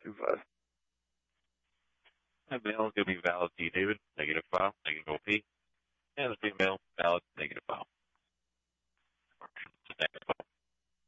2-5. That male is going to be valid T, David. Negative file. Negative OP. And the female, valid negative file. Next file.